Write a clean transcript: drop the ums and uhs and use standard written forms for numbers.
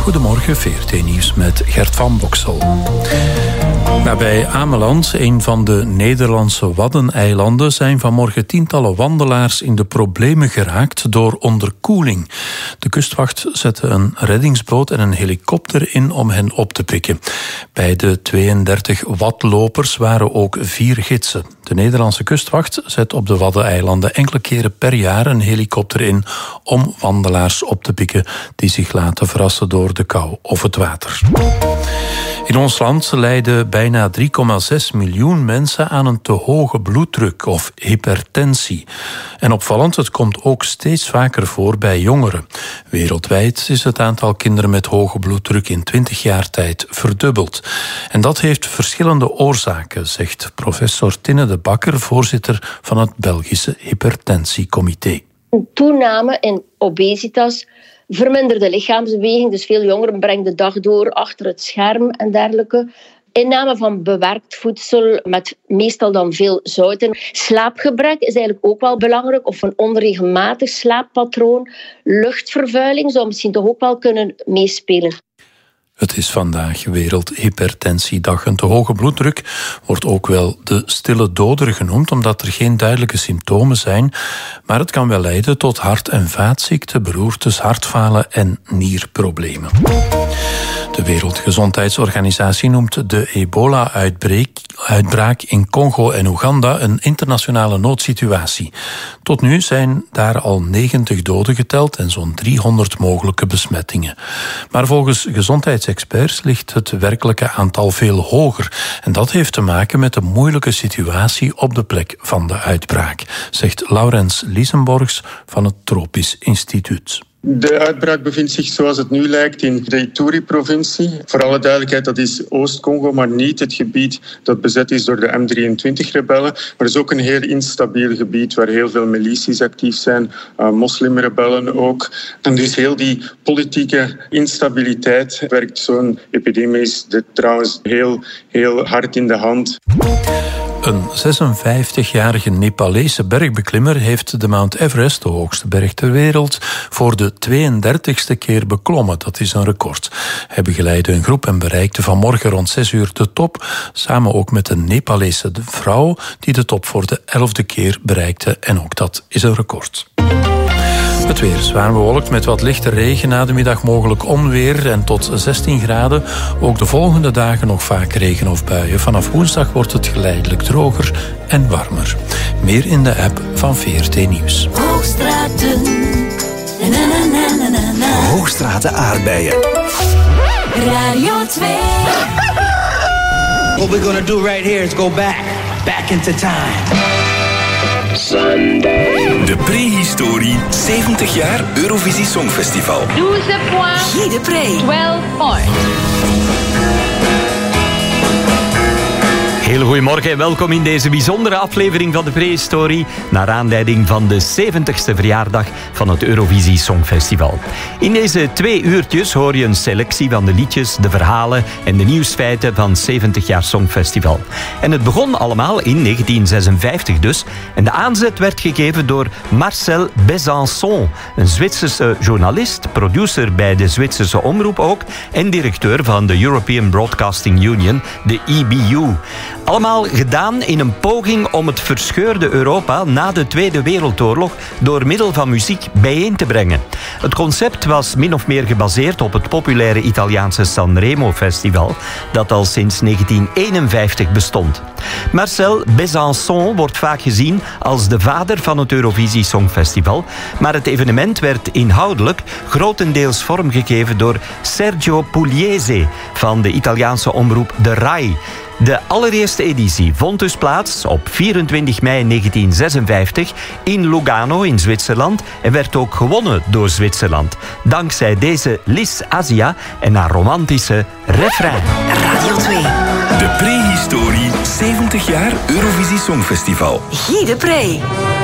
Goedemorgen, VRT Nieuws met Gert van Boksel. Nabij Ameland, een van de Nederlandse Waddeneilanden, zijn vanmorgen tientallen wandelaars in de problemen geraakt door onderkoeling. De kustwacht zette een reddingsboot en een helikopter in om hen op te pikken. Bij de 32 wadlopers waren ook 4 gidsen. De Nederlandse kustwacht zet op de Waddeneilanden enkele keren per jaar een helikopter in om wandelaars op te pikken die zich laten verrassen door de kou of het water. In ons land lijden bijna 3,6 miljoen mensen aan een te hoge bloeddruk of hypertensie. En opvallend, het komt ook steeds vaker voor bij jongeren. Wereldwijd is het aantal kinderen met hoge bloeddruk in 20 jaar tijd verdubbeld. En dat heeft verschillende oorzaken, zegt professor Tinne de Bakker, voorzitter van het Belgische Hypertentiecomité. Een toename in obesitas, verminderde lichaamsbeweging, dus veel jongeren brengen de dag door achter het scherm en dergelijke. Inname van bewerkt voedsel met meestal dan veel zouten. Slaapgebrek is eigenlijk ook wel belangrijk, of een onregelmatig slaappatroon. Luchtvervuiling zou misschien toch ook wel kunnen meespelen. Het is vandaag Wereldhypertensiedag. Een te hoge bloeddruk wordt ook wel de stille doder genoemd, omdat er geen duidelijke symptomen zijn. Maar het kan wel leiden tot hart- en vaatziekten, beroertes, hartfalen en nierproblemen. De Wereldgezondheidsorganisatie noemt de ebola-uitbraak in Congo en Oeganda een internationale noodsituatie. Tot nu zijn daar al 90 doden geteld en zo'n 300 mogelijke besmettingen. Maar volgens gezondheidsexperts ligt het werkelijke aantal veel hoger. En dat heeft te maken met de moeilijke situatie op de plek van de uitbraak, zegt Laurens Liesenborgs van het Tropisch Instituut. De uitbraak bevindt zich, zoals het nu lijkt, in de Ituri-provincie. Voor alle duidelijkheid, dat is Oost-Congo, maar niet het gebied dat bezet is door de M23-rebellen. Maar het is ook een heel instabiel gebied waar heel veel milities actief zijn, moslimrebellen ook. En dus heel die politieke instabiliteit werkt zo'n epidemie trouwens heel hard in de hand. Een 56-jarige Nepalese bergbeklimmer heeft de Mount Everest, de hoogste berg ter wereld, voor de 32e keer beklommen. Dat is een record. Hij begeleidde een groep en bereikte vanmorgen rond 6 uur de top, samen ook met een Nepalese vrouw die de top voor de 11e keer bereikte. En ook dat is een record. Het weer zwaar bewolkt met wat lichte regen, na de middag mogelijk onweer en tot 16 graden. Ook de volgende dagen nog vaak regen of buien. Vanaf woensdag wordt het geleidelijk droger en warmer. Meer in de app van VRT Nieuws. Hoogstraten. Hoogstraten aardbeien. Radio 2. What we're gonna do right here is go back into time. De prehistorie 70 jaar Eurovisie Songfestival. 12 points. Guy de Pre. 12 points. Heel goedemorgen en welkom in deze bijzondere aflevering van de Prehistorie, naar aanleiding van de 70ste verjaardag van het Eurovisie Songfestival. In deze 2 uurtjes hoor je een selectie van de liedjes, de verhalen en de nieuwsfeiten van 70 jaar Songfestival. En het begon allemaal in 1956 dus, en de aanzet werd gegeven door Marcel Besançon, een Zwitserse journalist, producer bij de Zwitserse omroep ook en directeur van de European Broadcasting Union, de EBU. Allemaal gedaan in een poging om het verscheurde Europa na de Tweede Wereldoorlog door middel van muziek bijeen te brengen. Het concept was min of meer gebaseerd op het populaire Italiaanse Sanremo Festival, dat al sinds 1951 bestond. Marcel Besançon wordt vaak gezien als de vader van het Eurovisie Songfestival, maar het evenement werd inhoudelijk grotendeels vormgegeven door Sergio Pugliese van de Italiaanse omroep de RAI. De allereerste editie vond dus plaats op 24 mei 1956 in Lugano in Zwitserland en werd ook gewonnen door Zwitserland, dankzij deze Liz Asia en haar romantische refrein. Radio 2. De prehistorie 70 jaar Eurovisie Songfestival. Guy de Pre.